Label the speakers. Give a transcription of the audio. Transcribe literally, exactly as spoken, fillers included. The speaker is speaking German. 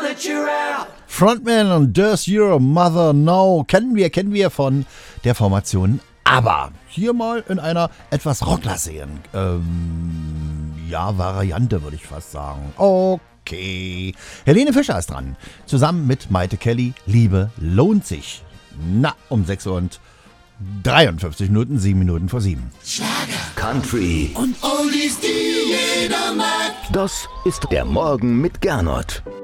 Speaker 1: that you're out.
Speaker 2: Frontman und Does Your Mother Know kennen wir, kennen wir von der Formation ABBA. Hier mal in einer etwas rocklassigeren, ähm, ja, Variante würde ich fast sagen. Okay. Helene Fischer ist dran. Zusammen mit Maite Kelly. Liebe lohnt sich. Na, um sechs Uhr und dreiundfünfzig Minuten, sieben Minuten vor sieben.
Speaker 1: Schlager, Country und Oldies, die jeder mag.
Speaker 3: Das ist der Morgen mit Gernot.